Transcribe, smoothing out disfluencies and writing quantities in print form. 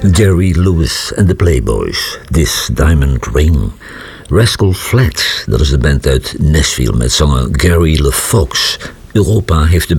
Jerry Lewis en de Playboys, This Diamond Ring. Rascal Flatts, dat is de band uit Nashville met zanger Gary LeFox. Europa heeft de